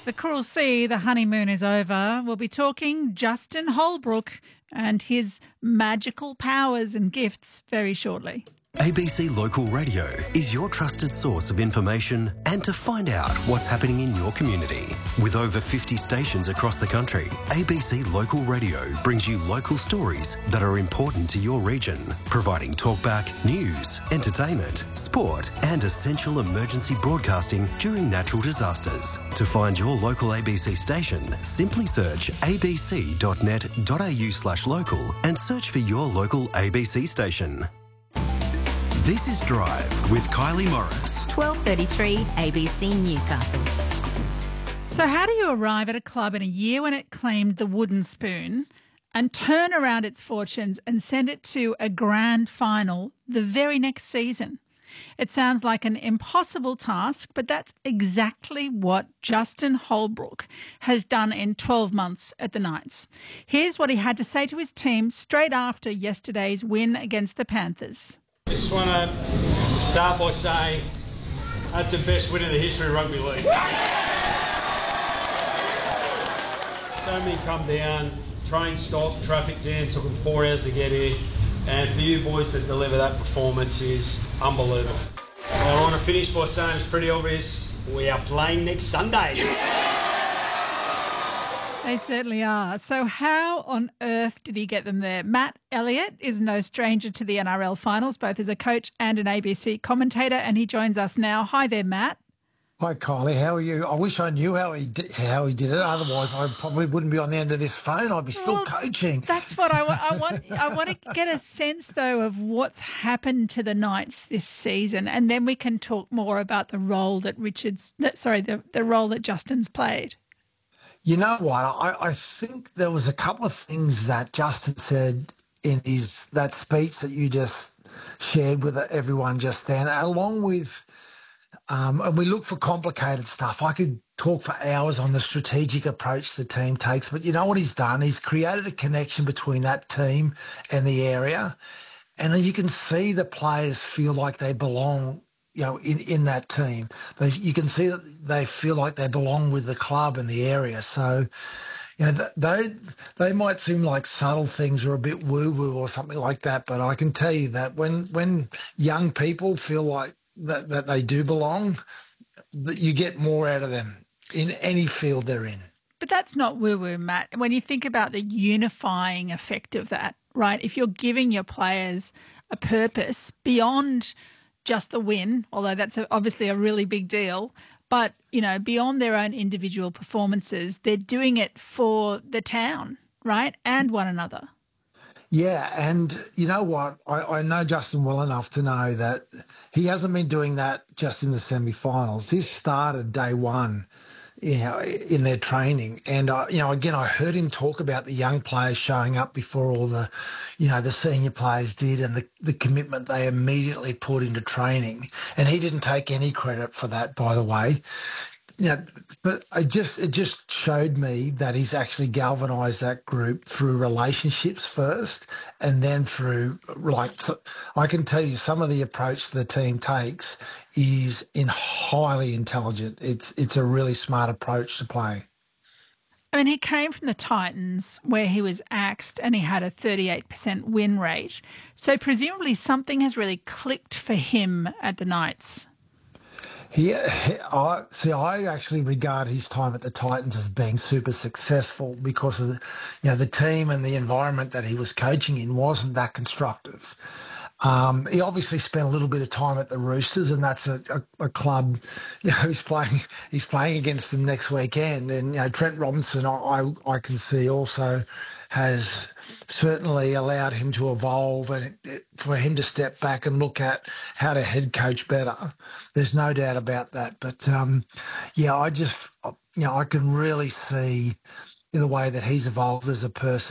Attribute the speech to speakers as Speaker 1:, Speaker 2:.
Speaker 1: the cruel sea, the honeymoon is over. We'll be talking Justin Holbrook and his magical powers and gifts very shortly.
Speaker 2: ABC Local Radio is your trusted source of information and to find out what's happening in your community. With over 50 stations across the country, ABC Local Radio brings you local stories that are important to your region, providing talkback, news, entertainment, sport and essential emergency broadcasting during natural disasters. To find your local ABC station, simply search abc.net.au/local and search for your local ABC station. This is Drive with Kylie Morris.
Speaker 3: 12:33 ABC Newcastle.
Speaker 1: So how do you arrive at a club in a year when it claimed the wooden spoon and turn around its fortunes and send it to a grand final the very next season? It sounds like an impossible task, but that's exactly what Justin Holbrook has done in 12 months at the Knights. Here's what he had to say to his team straight after yesterday's win against the Panthers.
Speaker 4: I just want to start by saying that's the best win in the history of rugby league. So many come down, train stopped, traffic jam, took them 4 hours to get here, and for you boys to deliver that performance is unbelievable. I want to finish by saying it's pretty obvious, we are playing next Sunday.
Speaker 1: They certainly are. So how on earth did he get them there? Matt Elliott is no stranger to the NRL finals, both as a coach and an ABC commentator, and he joins us now. Hi there, Matt.
Speaker 5: Hi, Kylie. How are you? I wish I knew how he did it. Otherwise, I probably wouldn't be on the end of this phone. I'd be still coaching.
Speaker 1: That's what I want. I want to get a sense, though, of what's happened to the Knights this season, and then we can talk more about the role that the role that Justin's played.
Speaker 5: You know what? I think there was a couple of things that Justin said in that speech that you just shared with everyone just then, along with, and we look for complicated stuff. I could talk for hours on the strategic approach the team takes, but you know what he's done? He's created a connection between that team and the area, and you can see the players feel like they belong, you know, in that team. You can see that they feel like they belong with the club and the area. So, you know, they might seem like subtle things or a bit woo-woo or something like that, but I can tell you that when young people feel like that they do belong, that you get more out of them in any field they're in.
Speaker 1: But that's not woo-woo, Matt. When you think about the unifying effect of that, right? If you're giving your players a purpose beyond just the win, although that's obviously a really big deal, but, you know, beyond their own individual performances, they're doing it for the town, right, and one another.
Speaker 5: Yeah, and you know what? I know Justin well enough to know that he hasn't been doing that just in the semi-finals. He started day one, you know, in their training. And, you know, again, I heard him talk about the young players showing up before all the, you know, the senior players did, and the commitment they immediately put into training. And he didn't take any credit for that, by the way. You know, but it just showed me that he's actually galvanised that group through relationships first, and then through, like, I can tell you some of the approach the team takes is highly intelligent. It's a really smart approach to play.
Speaker 1: I mean, he came from the Titans where he was axed and he had a 38% win rate. So presumably something has really clicked for him at the Knights. I actually regard his time at the Titans as being super successful because of the team and the environment that he was coaching in wasn't that constructive. He obviously spent a little bit of time at the Roosters, and that's a club. You know, he's playing against them next weekend, and you know, Trent Robinson, I can see also has certainly allowed him to evolve and for him to step back and look at how to head coach better. There's no doubt about that. But I can really see the way that he's evolved as a person.